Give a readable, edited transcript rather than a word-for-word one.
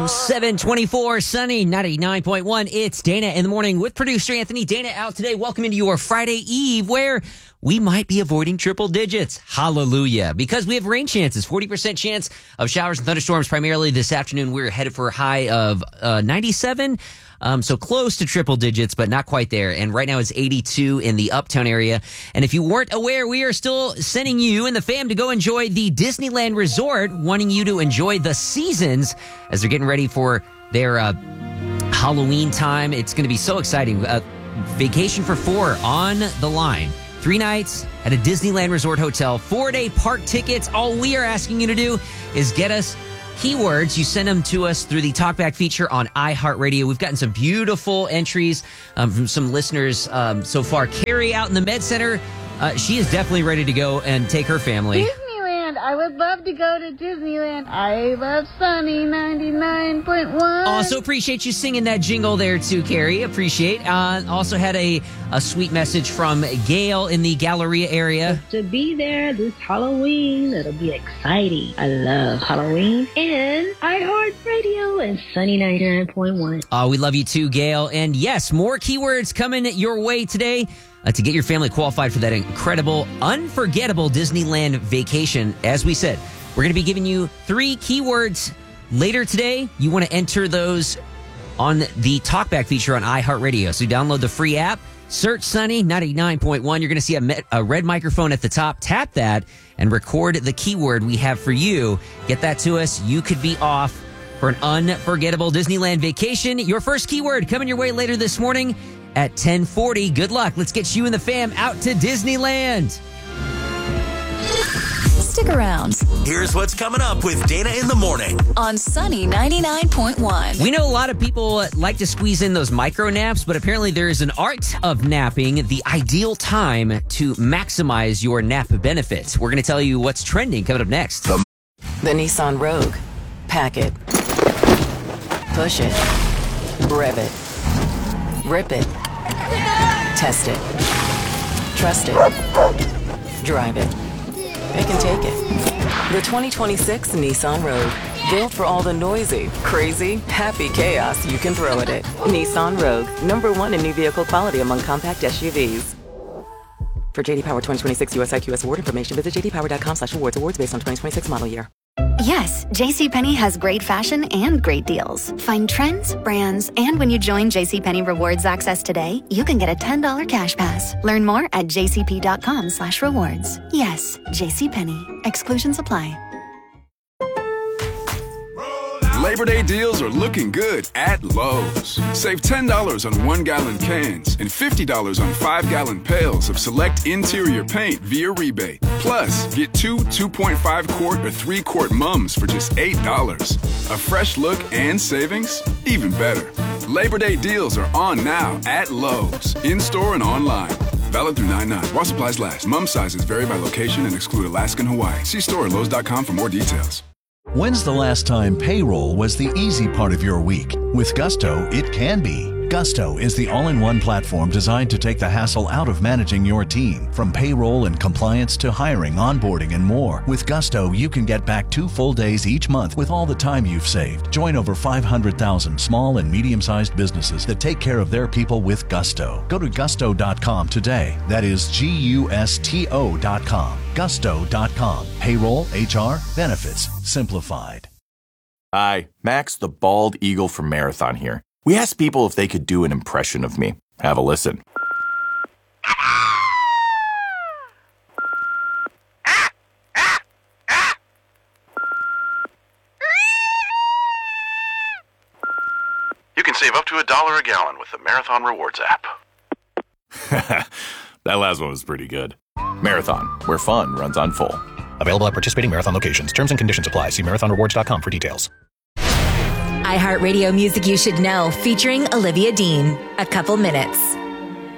724, sunny, 99.1. It's Dana in the morning with producer Anthony. Dana out today. Welcome into your Friday Eve where we might be avoiding triple digits. Hallelujah. Because we have rain chances, 40% chance of showers and thunderstorms primarily this afternoon. We're headed for a high of 97. So close to triple digits, but not quite there. And right now it's 82 in the Uptown area. And if you weren't aware, we are still sending you and the fam to go enjoy the Disneyland Resort, wanting you to enjoy the seasons as they're getting ready for their Halloween time. It's going to be so exciting. Vacation for 4 on the line. 3 nights at a Disneyland Resort hotel, 4-day park tickets. All we are asking you to do is get us keywords. You send them to us through the Talkback feature on iHeartRadio. We've gotten some beautiful entries from some listeners so far. Carrie out in the Med Center, she is definitely ready to go and take her family. Disneyland. I would love to go to Disneyland. I love Sunny 99.1. Also appreciate you singing that jingle there too, Carrie. Appreciate. Also had a sweet message from Gail in the Galleria area. To be there this Halloween, it'll be exciting. I love Halloween and iHeartRadio and Sunny 99.1. We love you too, Gail. And yes, more keywords coming your way today to get your family qualified for that incredible, unforgettable Disneyland vacation. As we said, we're going to be giving you 3 keywords later today. You want to enter those on the Talkback feature on iHeartRadio. So download the free app, search Sunny 99.1. You're going to see a red microphone at the top. Tap that and record the keyword we have for you. Get that to us. You could be off for an unforgettable Disneyland vacation. Your first keyword coming your way later this morning at 10:40. Good luck. Let's get you and the fam out to Disneyland. Stick around. Here's what's coming up with Dana in the morning On Sunny 99.1. We know a lot of people like to squeeze in those micro naps, but apparently there is an art of napping, the ideal time to maximize your nap benefits. We're going to tell you what's trending coming up next. The Nissan Rogue. Pack it. Push it. Rev it. Rip it. Test it. Trust it. Drive it. They can take it. The 2026 Nissan Rogue. Built for all the noisy, crazy, happy chaos you can throw at it. Nissan Rogue. #1 in new vehicle quality among compact SUVs. For JD Power 2026 US IQS award information, visit jdpower.com/awards. Awards based on 2026 model year. Yes, JCPenney has great fashion and great deals. Find trends, brands, and when you join JCPenney Rewards Access today, you can get a $10 cash pass. Learn more at jcp.com/rewards. Yes, JCPenney. Exclusions apply. Labor Day deals are looking good at Lowe's. Save $10 on 1-gallon cans and $50 on 5-gallon pails of select interior paint via rebate. Plus, get 2 2.5-quart or 3-quart mums for just $8. A fresh look and savings? Even better. Labor Day deals are on now at Lowe's, in-store and online. Valid through 9/9. While supplies last. Mum sizes vary by location and exclude Alaska and Hawaii. See store at Lowe's.com for more details. When's the last time payroll was the easy part of your week? With Gusto, it can be. Gusto is the all-in-one platform designed to take the hassle out of managing your team. From payroll and compliance to hiring, onboarding, and more. With Gusto, you can get back 2 full days each month with all the time you've saved. Join over 500,000 small and medium-sized businesses that take care of their people with Gusto. Go to gusto.com today. That is GUSTO.com. Gusto.com. Payroll, HR, benefits, simplified. Hi, Max the Bald Eagle from Marathon here. We asked people if they could do an impression of me. Have a listen. You can save up to $1 a gallon with the Marathon Rewards app. That last one was pretty good. Marathon, where fun runs on full. Available at participating Marathon locations. Terms and conditions apply. See marathonrewards.com for details. iHeartRadio Music You Should Know, featuring Olivia Dean. A Couple Minutes.